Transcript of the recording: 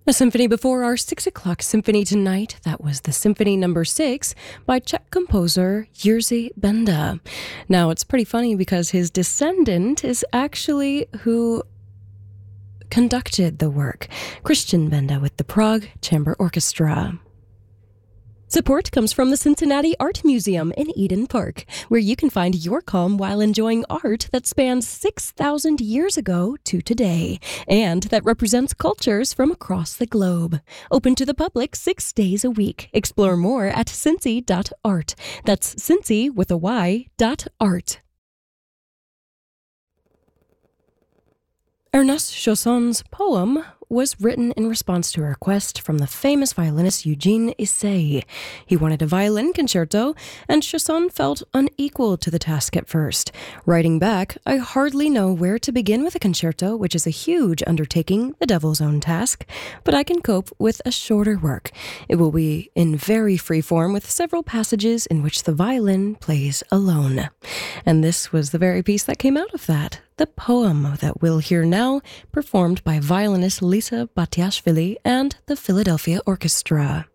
A symphony before our 6 o'clock symphony tonight. That was the Symphony Number 6 by Czech composer Jerzy Benda. Now, it's pretty funny because his descendant is actually who conducted the work, Christian Benda with the Prague Chamber Orchestra. Support comes from the Cincinnati Art Museum in Eden Park, where you can find your calm while enjoying art that spans 6,000 years ago to today, and that represents cultures from across the globe. Open to the public 6 days a week. Explore more at cincy.art. That's Cincy with a Y.art. Ernest Chausson's poem was written in response to a request from the famous violinist Eugene Issei. He wanted a violin concerto, and Chausson felt unequal to the task at first. Writing back, "I hardly know where to begin with a concerto, which is a huge undertaking, the devil's own task, but I can cope with a shorter work. It will be in very free form with several passages in which the violin plays alone." And this was the very piece that came out of that. The poem that we'll hear now, performed by violinist Lisa Batiashvili and the Philadelphia Orchestra.